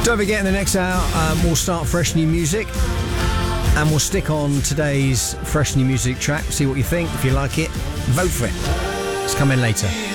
Don't forget, in the next hour, we'll start fresh new music. And we'll stick on today's fresh new music track. See what you think. If you like it, vote for it. It's coming later.